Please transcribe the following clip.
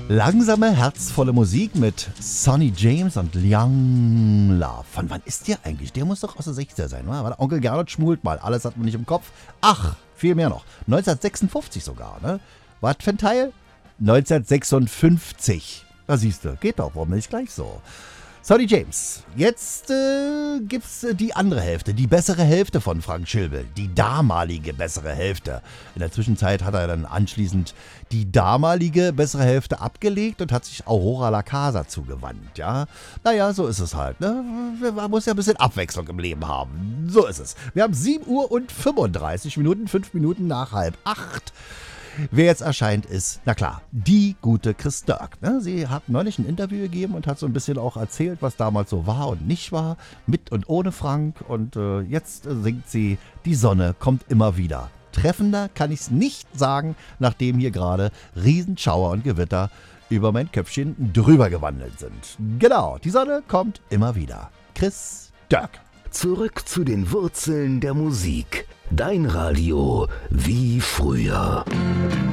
Langsame, herzvolle Musik mit Sonny James und Young Love. Von wann ist der eigentlich? Der muss doch aus der 60er sein, oder? War der Onkel Gernot schmult mal. Alles hat man nicht im Kopf. Ach, viel mehr noch. 1956 sogar, ne? Was für ein Teil? 1956. Da siehst du, geht doch, warum nicht gleich so? Sonny James. Jetzt gibt's die andere Hälfte, die bessere Hälfte von Frank Schilbel. Die damalige bessere Hälfte. In der Zwischenzeit hat er dann anschließend die damalige bessere Hälfte abgelegt und hat sich Aurora La Casa zugewandt, ja. Naja, so ist es halt, ne? Man muss ja ein bisschen Abwechslung im Leben haben. So ist es. Wir haben 7 Uhr und 35 Minuten, 5 Minuten nach 7:30. Wer jetzt erscheint ist, na klar, die gute Chris Dirk. Ne? Sie hat neulich ein Interview gegeben und hat so ein bisschen auch erzählt, was damals so war und nicht war, mit und ohne Frank. Und jetzt singt sie, die Sonne kommt immer wieder. Treffender kann ich es nicht sagen, nachdem hier gerade Riesenschauer und Gewitter über mein Köpfchen drüber gewandelt sind. Genau, die Sonne kommt immer wieder. Chris Dirk. Zurück zu den Wurzeln der Musik. Dein Radio wie früher.